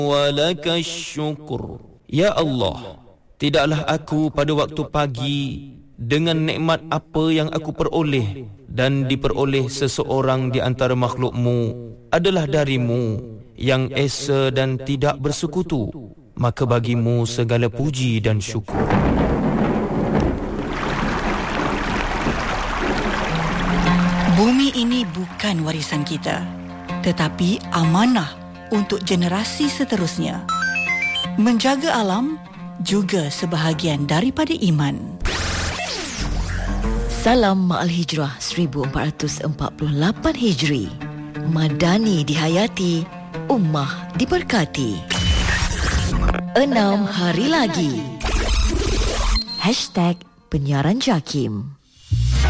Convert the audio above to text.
walaka syukur. Ya Allah, tidaklah aku pada waktu pagi dengan nikmat apa yang aku peroleh dan diperoleh seseorang di antara makhlukmu adalah darimu yang esa dan tidak bersekutu, maka bagimu segala puji dan syukur. Bumi ini bukan warisan kita, tetapi amanah untuk generasi seterusnya. Menjaga alam juga sebahagian daripada iman. Salam Ma'al Hijrah 1448 Hijri. Madani dihayati, ummah diberkati. 6 hari lagi. #Penyiaran Jakim.